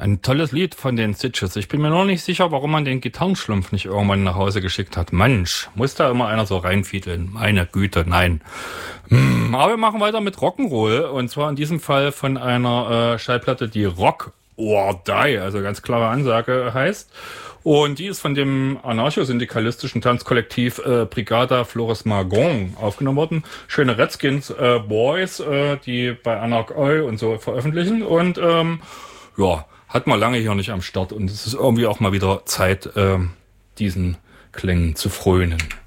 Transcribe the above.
Ein tolles Lied von den Stitches. Ich bin mir noch nicht sicher, warum man den Gitarrenschlumpf nicht irgendwann nach Hause geschickt hat. Mensch, muss da immer einer so reinfiedeln? Meine Güte, nein. Aber wir machen weiter mit Rock'n'Roll. Und zwar in diesem Fall von einer Schallplatte, die Rock or Die, also ganz klare Ansage heißt. Und die ist von dem anarcho-syndikalistischen Tanzkollektiv Brigada Flores Magón aufgenommen worden. Schöne Redskins Boys, die bei Anarch Oi und so veröffentlichen. Und ja, hat man lange hier nicht am Start. Und es ist irgendwie auch mal wieder Zeit, diesen Klängen zu frönen.